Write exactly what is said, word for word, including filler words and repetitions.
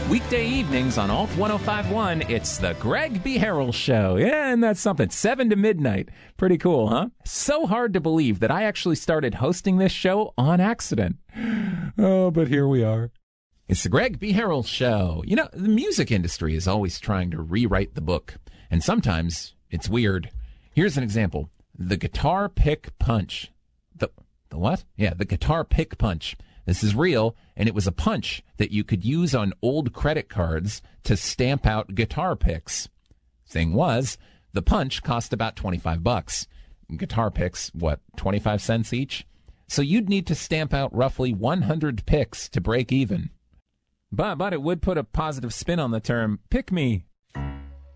Weekday evenings on Alt ten fifty-one, it's the Greg B. Harrell Show. Yeah, and that's something. seven to midnight. Pretty cool, huh? So hard to believe that I actually started hosting this show on accident. Oh, but here we are. It's the Greg B. Harrell Show. You know, the music industry is always trying to rewrite the book, and sometimes it's weird. Here's an example. The guitar pick punch. The, the what? Yeah, the guitar pick punch. This is real, and it was a punch that you could use on old credit cards to stamp out guitar picks. Thing was, the punch cost about twenty-five bucks. Guitar picks, what, twenty-five cents each? So you'd need to stamp out roughly one hundred picks to break even. But, but it would put a positive spin on the term pick me.